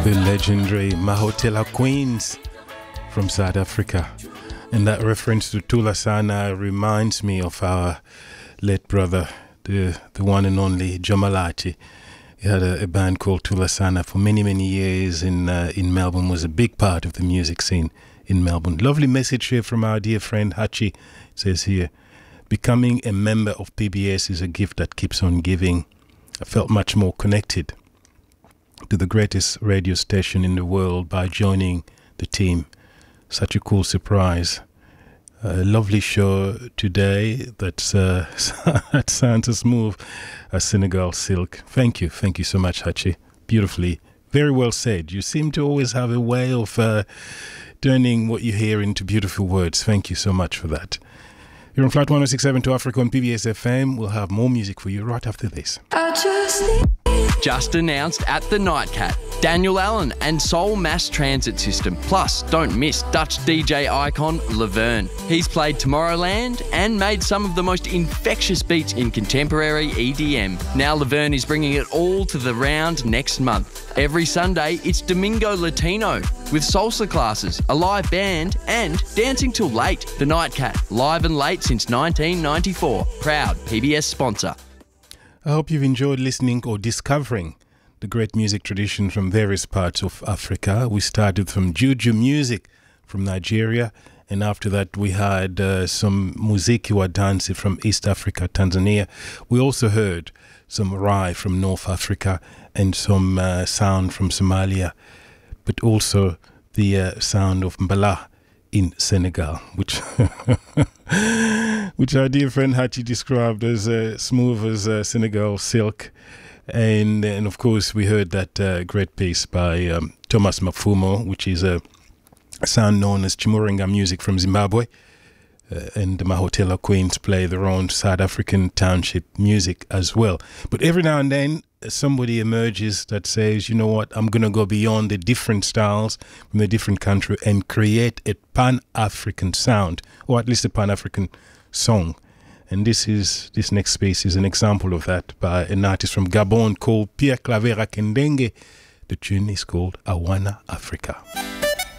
The legendary Mahotela Queens from South Africa. And that reference to Thulasana reminds me of our late brother, the one and only Jomalati. He had a band called Thulasana for many, many years in Melbourne, was a big part of the music scene in Melbourne. Lovely message here from our dear friend Hachi. It says here, becoming a member of PBS is a gift that keeps on giving. I felt much more connected to the greatest radio station in the world by joining the team. Such a cool surprise. A lovely show today that sounds as smooth as Senegal Silk. Thank you so much, Hachi. Beautifully, very well said. You seem to always have a way of turning what you hear into beautiful words. Thank you so much for that. You're on Flight 1067 to Africa on PBS FM. We'll have more music for you right after this. Just announced at the Nightcat, Daniel Allen and Seoul Mass Transit System. Plus, don't miss Dutch DJ icon Laverne. He's played Tomorrowland and made some of the most infectious beats in contemporary EDM. Now Laverne is bringing it all to the round next month. Every Sunday, it's Domingo Latino with salsa classes, a live band and dancing till late. The Nightcat, live and late since 1994. Proud PBS sponsor. I hope you've enjoyed listening or discovering the great music tradition from various parts of Africa. We started from Juju music from Nigeria, and after that we had some muziki wa dansi from East Africa, Tanzania. We also heard some rai from North Africa and some sound from Somalia, but also the sound of mbala in Senegal, which our dear friend Hachi described as smooth as Senegal silk. And of course we heard that great piece by Thomas Mafumo, which is a sound known as Chimurenga music from Zimbabwe. And the Mahotela Queens play their own South African township music as well. But every now and then somebody emerges that says, you know what, I'm going to go beyond the different styles from a different country and create a Pan-African sound, or at least a Pan-African song. And this next piece is an example of that by an artist from Gabon called Pierre Clavera Kendenge. The tune is called Awana Africa.